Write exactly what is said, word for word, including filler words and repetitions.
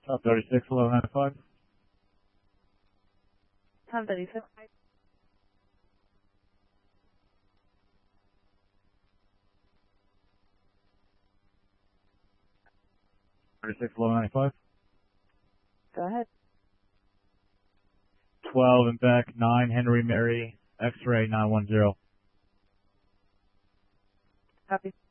Top thirty-six, eleven ninety-five. Top thirty-six. thirty-six, eleven ninety-five. Go ahead. twelve and back, nine, Henry Mary, X-ray nine one zero. Copy.